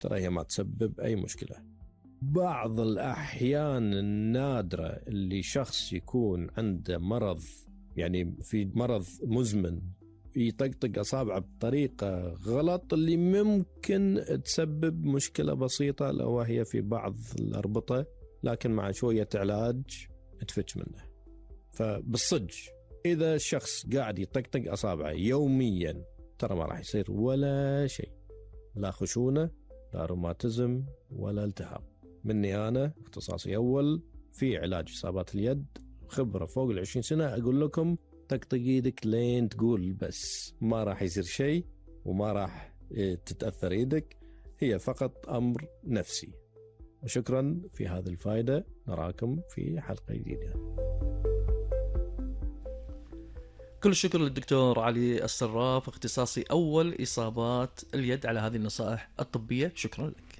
ترى هي ما تسبب أي مشكلة. بعض الأحيان النادرة اللي شخص يكون عنده مرض، يعني في مرض مزمن، يطقطق أصابعه بطريقة غلط اللي ممكن تسبب مشكلة بسيطة لو هي في بعض الأربطة، لكن مع شوية علاج تفج منه. فبالصدق إذا الشخص قاعد يطقطق أصابعه يوميا ترى ما راح يصير ولا شيء، لا خشونة لا روماتيزم ولا التهاب. مني أنا اختصاصي أول في علاج إصابات اليد، خبرة فوق 20 سنة. أقول لكم طقطق ايدك لين تقول بس، ما راح يصير شيء وما راح تتأثر ايدك، هي فقط أمر نفسي. وشكرا في هذه الفائدة، نراكم في حلقة جديدة. كل الشكر للدكتور علي الصراف، اختصاصي أول إصابات اليد، على هذه النصائح الطبية. شكرا لك.